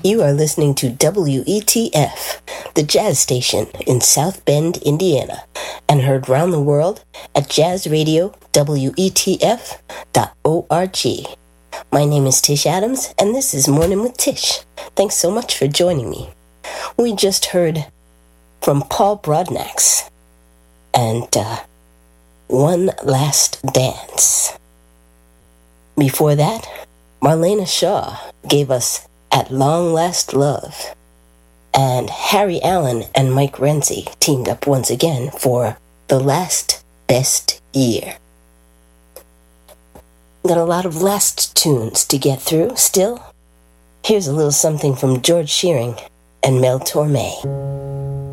You are listening to WETF, the jazz station in South Bend, Indiana, and heard round the world at jazzradiowetf.org. My name is Tish Adams, and this is Morning with Tish. Thanks so much for joining me. We just heard from Paul Broadnax and One Last Dance. Before that, Marlena Shaw gave us At Long Last Love. And Harry Allen and Mike Renzi teamed up once again for The Last Best Year. Got a lot of last tunes to get through still. Here's a little something from George Shearing and Mel Torme.